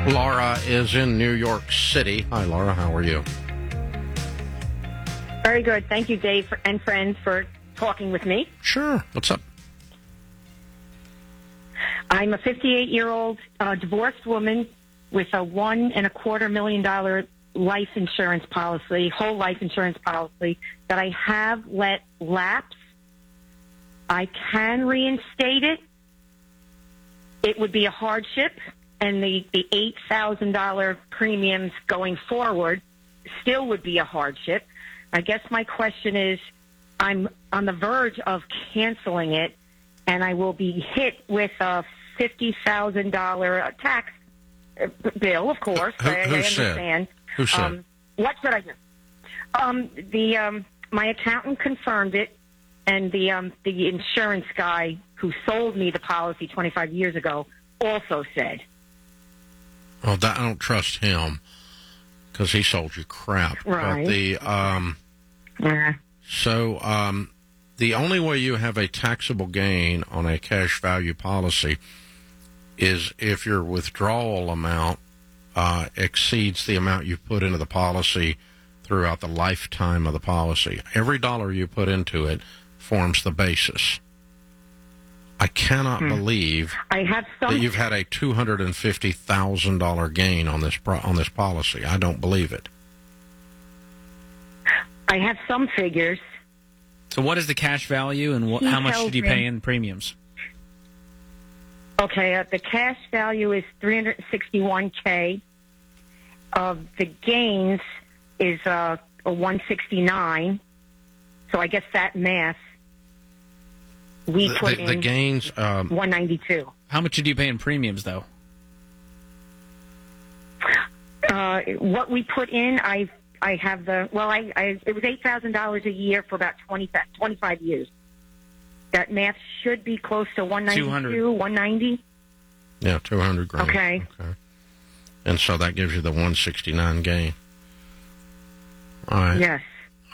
Laura is in New York City. Hi, Laura. How are you? Very good. Thank you, Dave and friends, for talking with me. Sure. What's up? I'm a 58-year-old divorced woman with a $1.25 million life insurance policy, whole life insurance policy, that I have let lapse. I can reinstate it. It would be a hardship, and the $8,000 premiums going forward still would be a hardship. I guess my question is, I'm on the verge of canceling it, and I will be hit with a $50,000 tax bill, of course. Who I understand. Who said? What should I do? My accountant confirmed it, and the insurance guy who sold me the policy 25 years ago also said. Well, I don't trust him because he sold you crap. Right. But the only way you have a taxable gain on a cash value policy is if your withdrawal amount exceeds the amount you put into the policy throughout the lifetime of the policy. Every dollar you put into it forms the basis. I cannot believe that you've had a $250,000 gain on this policy. I don't believe it. I have some figures. So what is the cash value, and how much did you pay in premiums? Okay, the cash value is $361K. The gains is a $169. So I guess that math, we put in the gains $192. How much did you pay in premiums, though? What we put in, I have it was $8,000 a year for about 25 years. That math should be close to 192, 190. Yeah, 200 grand. Okay. And so that gives you the 169 gain. All right. Yes.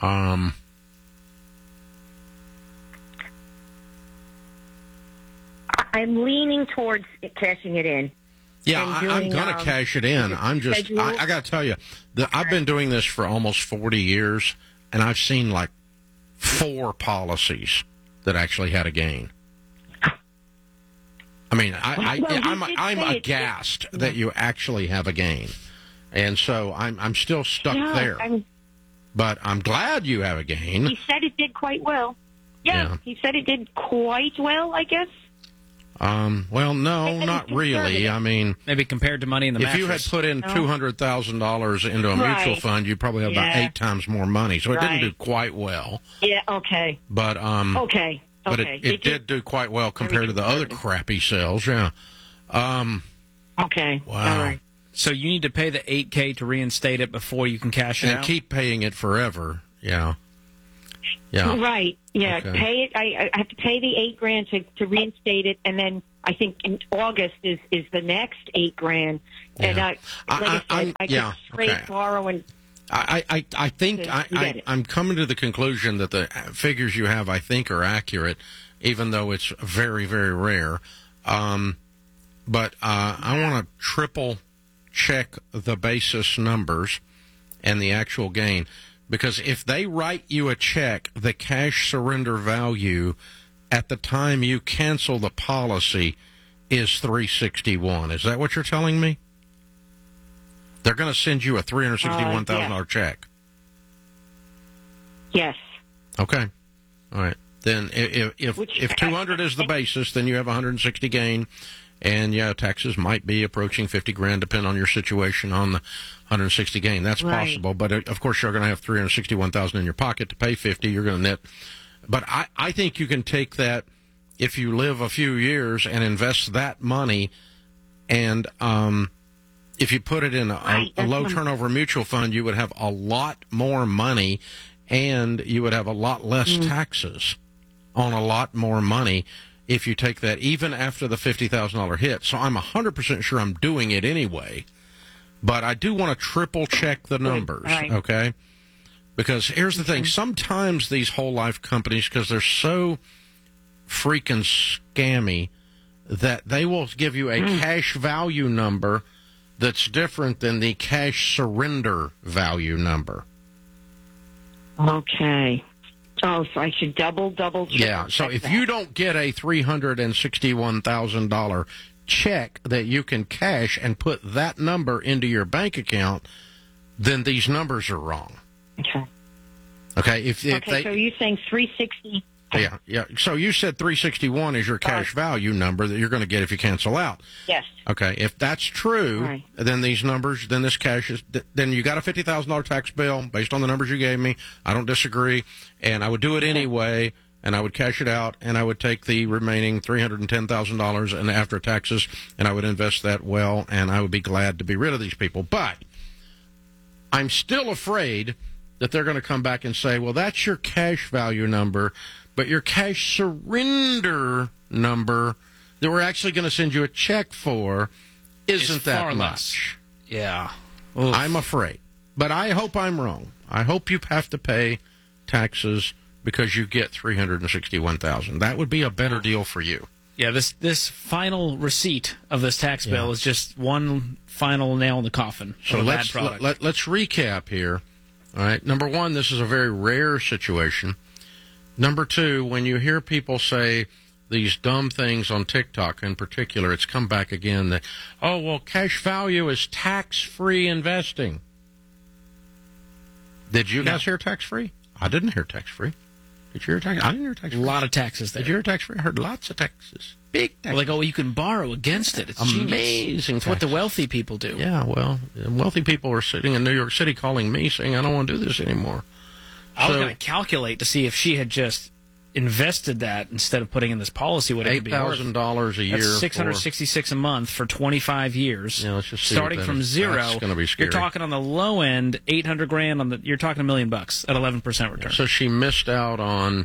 I'm leaning towards cashing it in. Yeah, I'm going to cash it in. I got to tell you, I've been doing this for almost 40 years, and I've seen like 4 policies that actually had a gain. I mean, I'm aghast that you actually have a gain, and so I'm still stuck there. But I'm glad you have a gain. He said it did quite well. Yeah, he said it did quite well, I guess. Well, no, not really. I mean, maybe compared to money in the mattress. If you had put in $200,000 into a mutual fund, you'd probably have about 8 times more money. So it didn't do quite well. Yeah. Okay. But But it did do quite well compared to the other crappy sales. Yeah. Okay. Wow. All right. So you need to pay the $8K to reinstate it before you can cash it out? And keep paying it forever. Yeah. Yeah. Right. Yeah. Okay. Pay it. I have to pay the $8,000 to reinstate it, and then I think in August is the next $8,000. And I can straight borrow and. I think I'm coming to the conclusion that the figures you have, I think, are accurate, even though it's very, very rare. But I want to triple check the basis numbers and the actual gain. Because if they write you a check, the cash surrender value at the time you cancel the policy is $361. Is that what you're telling me? They're going to send you a $361,000 check. Yes. Okay. All right. Then if 200 is the basis, then you have 160 gain. And, yeah, taxes might be approaching $50,000, depending on your situation on the 160 gain. That's possible. But, of course, you're going to have $361,000 in your pocket to pay $50. You're going to net. But I think you can take that if you live a few years and invest that money. And if you put it in a low-turnover mutual fund, you would have a lot more money, and you would have a lot less taxes on a lot more money if you take that, even after the $50,000 hit. So I'm 100% sure I'm doing it anyway. But I do want to triple-check the numbers, okay? Because here's the thing. Sometimes these whole life companies, because they're so freaking scammy, that they will give you a cash value number that's different than the cash surrender value number. Okay. Oh, so I should double check. Yeah, so if you don't get a $361,000 check that you can cash and put that number into your bank account, then these numbers are wrong. Okay. Okay, if so they, you're saying 360. Yeah. So you said 361 is your cash value number that you're going to get if you cancel out. Yes. Okay, if that's true, right, then these numbers, then this cash is, then you got a $50,000 tax bill based on the numbers you gave me. I don't disagree, and I would do it anyway, and I would cash it out, and I would take the remaining $310,000 and after taxes, and I would invest that well, and I would be glad to be rid of these people. But I'm still afraid that they're going to come back and say, well, that's your cash value number, but your cash surrender number that we're actually going to send you a check for isn't that much. Yeah. Oof. I'm afraid. But I hope I'm wrong. I hope you have to pay taxes because you get $361,000. That would be a better deal for you. Yeah, this final receipt of this tax bill is just one final nail in the coffin. So let's recap here. All right. Number one, this is a very rare situation. Number two, when you hear people say these dumb things on TikTok in particular, it's come back again that, oh, well, cash value is tax-free investing. Did you guys hear tax-free? I didn't hear tax-free. Did you hear tax? I didn't hear tax-free. A lot of taxes there. Did you hear tax-free? I heard lots of taxes. Big taxes. Well, they go, you can borrow against it. It's amazing. It's what the wealthy people do. Yeah, well, wealthy people are sitting in New York City calling me saying, I don't want to do this anymore. I was going to calculate to see if she had just invested that instead of putting in this policy, what it would be worth. $8,000 a year. That's $666 a month for 25 years. Yeah, let's just see starting from zero. That's going to be scary. You're talking on the low end, $800,000 on the. You're talking $1 million at 11% return. So she missed out on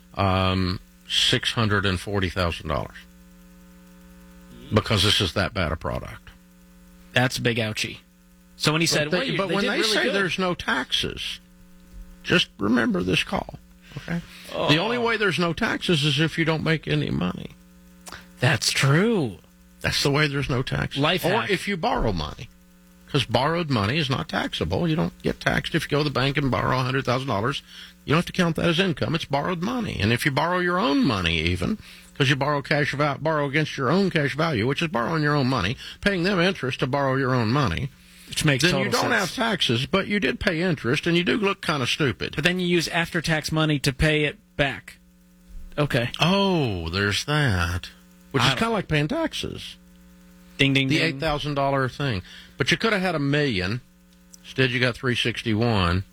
$640,000 because this is that bad a product. That's a big ouchie. So when he said, but when they say there's no taxes, just remember this call. Okay. Oh. The only way there's no taxes is if you don't make any money. That's true. That's the way there's no taxes. Life hack. Or if you borrow money. Because borrowed money is not taxable. You don't get taxed if you go to the bank and borrow $100,000. You don't have to count that as income. It's borrowed money. And if you borrow your own money even, because you borrow against your own cash value, which is borrowing your own money, paying them interest to borrow your own money, which makes then you don't have taxes, but you did pay interest, and you do look kind of stupid. But then you use after-tax money to pay it back. Okay. Oh, there's that. Which is kind of like paying taxes. Ding, ding, the ding. The $8,000 thing. But you could have had $1 million. Instead, you got $361.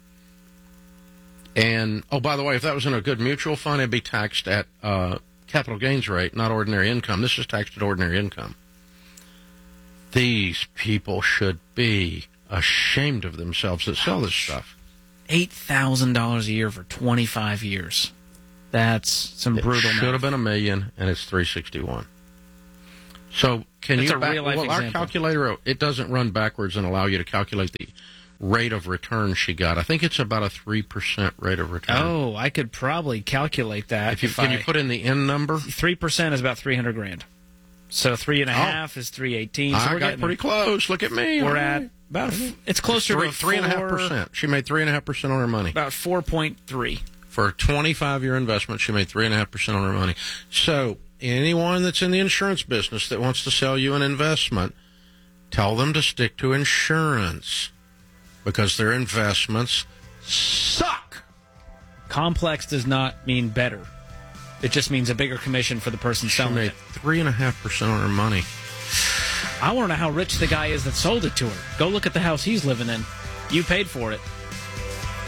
And, oh, by the way, if that was in a good mutual fund, it'd be taxed at capital gains rate, not ordinary income. This is taxed at ordinary income. These people should be ashamed of themselves that sell this stuff. $8,000 a year for 25 years. That's some brutal. It should have been $1 million, and it's $361. So can you? Our calculator, it doesn't run backwards and allow you to calculate the rate of return she got. I think it's about a 3% rate of return. Oh, I could probably calculate that. Can you put in the N number? 3% is about $300,000. So 3.5 is 318. So I got pretty close. Look at me. We're at about. It's closer to 3.5%. She made 3.5% on her money. About 4.3 for a 25-year investment. She made 3.5% on her money. So anyone that's in the insurance business that wants to sell you an investment, tell them to stick to insurance because their investments suck. Complex does not mean better. It just means a bigger commission for the person selling it. She made 3.5% on her money. I want to know how rich the guy is that sold it to her. Go look at the house he's living in. You paid for it.